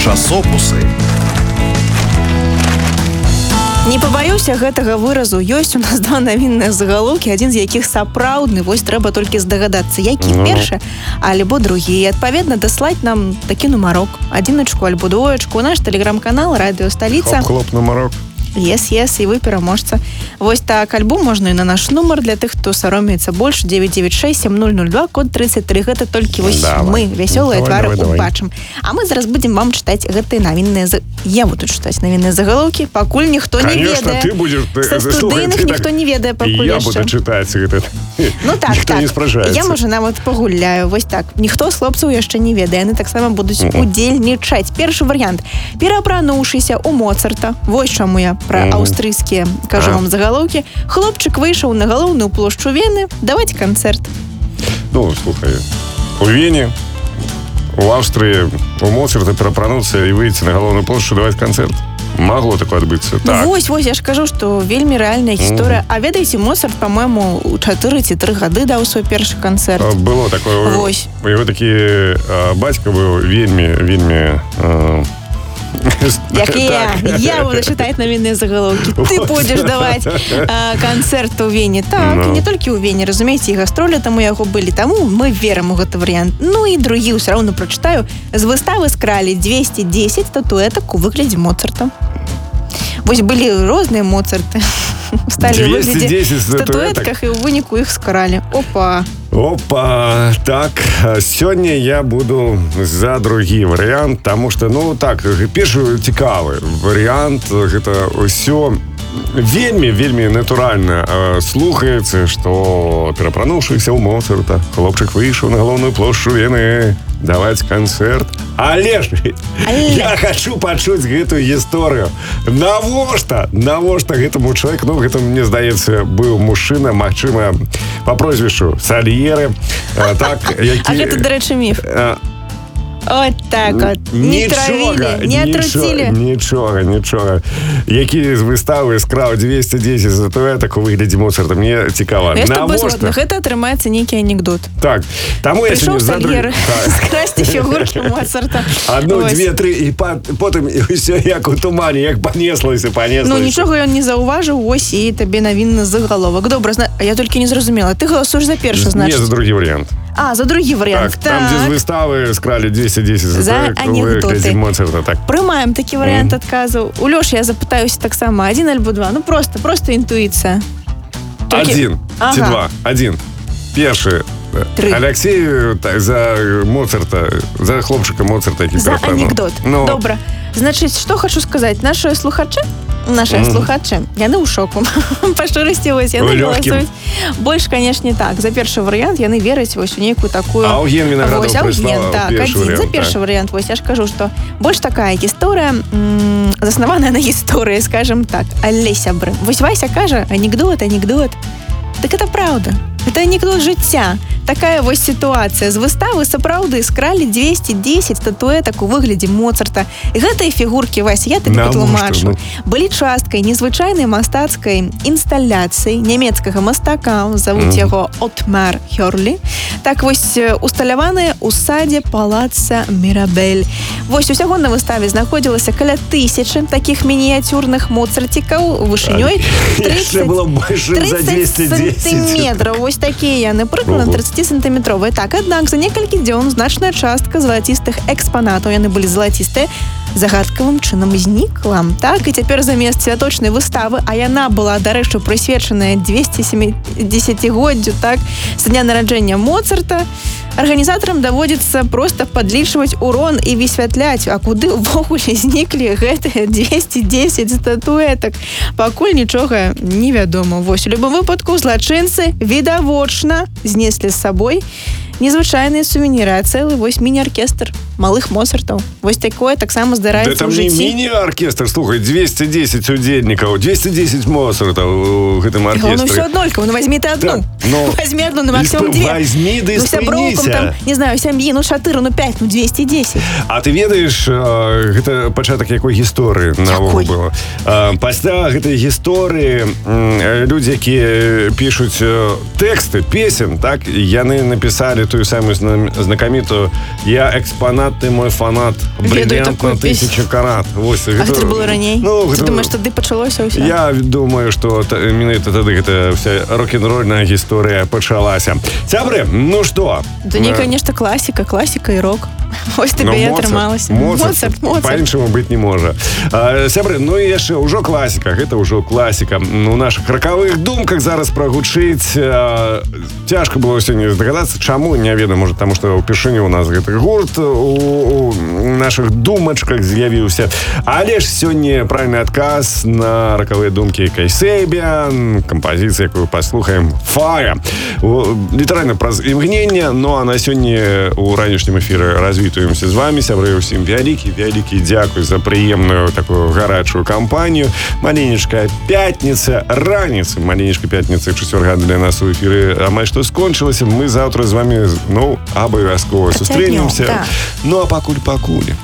Часопусы. Не пабаюся гэтага выразу. Ёсць у нас два навінныя загалоўкі, адзін з якіх сапраўдны. Вось трэба толькі здагадацца, які першы, альбо другі. І адпаведна даслаць нам такі нумарок. Адзіначку альбо двоечку. Наш тэлеграм-канал «Радыё Сталіца». Хоп-хлоп нумарок. Yes, і вы пераможца. Вось так, альбо можна і на наш нумар для тых, хто саромеецца больш, 996-7002, код 33. Гэта толькі вось мы, вясёлыя твары, убачым. А мы зараз будзем вам чытаць гэтыя навінныя... Я буду чытаць навінныя загалоўкі, пакуль ніхто не ведае. Конечно, ты будзеш... Са студыйных ніхто не ведае пакуль яшчэ. Я буду чытаць гэта. Ну так, ніхто не спражаецца. Я, можа, нават пагуляю. Вось так. Ніхто з хлопцаў яшчэ не ведае. Яны таксама будуць удзельнічаць. Першы варыянт. Пераапрануўшыся ў Моцарта. Вось чаму я пра аўстрыйскія кажу вам загалоўкі. Хлопчык выйшаў на галоўную плошчу Вены даваць канцэрт. Ну, слухай, у Вене, у Аўстрыі, у Моцарта пераапрануцца і выйти на галоўную плошчу даваць канцэрт. Магло такое адбыцца. Так. Вось, я ж кажу, што вельмі рэальная гісторыя. А ведаеце, Моцарт, па-мойму, у 4 ці 3 гады даў свой першы канцэрт. Было такое. Вось. У яго такі бацька быў вельмі... Як я буду чытаць навінныя загалоўкі. Ты будзеш даваць канцэрт у Вене. Так, і не толькі ў Вене, разумееце, і гастролі там у яго былі. Таму мы верым у гэты варыянт. Ну і другі ўсё роўна прачытаю. З выставы скралі 210 статуэтак у выглядзе Моцарта. Вось былі розныя Моцарты. Сталі ў выглядзе статуэтках і ў выніку іх скаралі. Опа, так, сёння я буду за другі варыянт, таму што, ну так, першы цікавы варыянт, гэта ўсё вельмі натуральна слухаецца, што пераапрануўшыся ў Моцарта, хлопчык выйшаў на галоўную плошчу Вены даваць канцэрт. Але я хочу пачуць гэтую гісторыю. Навошта гэтаму чалавеку, ну, гэта, мне здаецца, быў мужчына, магчыма, па прозвішчу Сальеры. Так, які... А гэта, дарэчы, міф. От так от. Не травілі, не атруцілі. Нічога. Які з выставы скраў 210 статуэтак у выглядзе Моцарта. Мне цікава. Навошта? Гэта атрымаецца нейкі анекдот. Так. Таму я сёння за другі. Скрасці фігуркі Моцарта. Одну, две, тры, і потым ўсё як у тумане, як панеслася. Ну, нічога ён не заўважыў, ось і табе навінны загаловак. Добра, я толькі не зразумела. Ты галасуеш за першы, значыць? Не, за другі варыянт. За другі варыянт. Так, там, дзе з выставы скралі 210 за анекдоты. Моцарта, так. Прымаем такі варыянт адказу. У Лёшы я запытаюся таксама, 1 альбо 2. Ну, просто інтуіцыя. 1 ці 2. 1. Першы. 3. Алексей за Моцарта, за хлопчыка Моцарта, які за анекдот. Добра. Значыць, што хочу сказаць, нашыя слухачы, яны ў шоку. Па шчырасці, вось, яны галасуюць. Больш, канешне, так. За першы варыянт яны вераць вось у нейкую такую... Аўген Вінаградов прыслала першы варыянт. За першы варыянт, вось, я ж кажу, што больш такая гісторыя, заснаваная на гісторыі, скажем так. Але, сябры, вось Вася кажа, анекдот. Так это правда. Это анекдот жыцця. Такая вось сітуацыя. З выставы сапраўды скралі 210 статуэтак у выглядзе Моцарта. І гэтыя фігуркі, Вася, я табе патлумачу, былі часткай незвычайнай мастацкай інсталяцыі нямецкага мастака, завуць яго Отмар Хёрлі. Так вось усталяваныя ў садзе палаца Мірабель. Вось усяго на выставе знаходзілася каля 1000 такіх мініяцюрных моцартікаў вышынёй 30 сантиметров. Вось такія яны, прыкладна 30-сантыметровыя. Так, аднак за некалькі дзён значная частка залацістых экспанатаў, яны былі залацістыя, загадкавым чынам знікла. Так, і цяпер замест святочнай выставы, а яна была, дарэчы, прысвечаная 270-годдзю, так, з дня нараджэння Моцарта, арганізатарам даводзіцца проста падлічваць урон і высвятляць, а куды ўвогуле зніклі гэтыя 210 статуэтак. Пакуль нічога невядома. Вось, у любым выпадку злачынцы відавочна знеслі з сабой незвычайныя сувеніры, а цэлы вось міні-аркестр малых Моцартаў. Вось такое таксама здараецца ў жыцці. Да там не міні-аркестр, слухай, 210 удзельнікаў, 210 Моцартаў у гэтым аркестры. Ну, ўсё аднолькава, ну, возьми ты одну. Возьми одну, ну, максимум 2. Возьми, да і спыніся. Там, не знаю, сям'і, 4, 5, 210. А ты ведаеш, гэта пачатак якой гісторыі навогул было? Пасля гэтай гісторыі людзі, якія пішуць тэксты песен, так, яны напісалі тую самую знакамітую «Я экспонат ты мой фанат. Ведаю Бриллиант такую на 1000 карат. Вось, А гэта было раней? Ну, Ты думаешь, тады пачалося ўсё? Я думаю, што менавіта тады гэта вся рок-н-рольная гісторыя пачалася. Сябры, ну што? Да не, конечно, класіка і рок. Ось тебе і атрымалася. Моцарт. Па-іншаму быць не можа. Сябры, ну і яшчэ ўжо класіка. Гэта ўжо класіка. У нашых ракавых думках зараз прагучыць. Цяжка было сёння здагадацца, чаму, не ведаю, можа, таму што ўпершыню у нас гэты гурт у нашых думачках з'явіўся. Але ж сёння правільны адказ на ракавыя думкі Кайсэбіан, кампазіцыя, якую паслухаем, Fire. Літаральна праз імгненне, ну а на сёння у ранішнім эфіры развітваемся з вами, сябры, усім вялікі дзякуй за прыемную такую гарачую кампанію. Маленечкая пятніца, раніца, маленечкая пятніца, чацвярга для нас у эфіры амаль што скончылася. Мы заўтра з вами, ну, абавязкова сустрэнемся. Да. Ну, а пакуль.